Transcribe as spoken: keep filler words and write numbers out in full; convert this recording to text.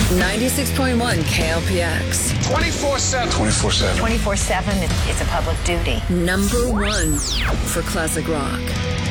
ninety-six point one K L P X. twenty-four seven. twenty-four seven. twenty-four seven, it's a public duty. Number one for classic rock.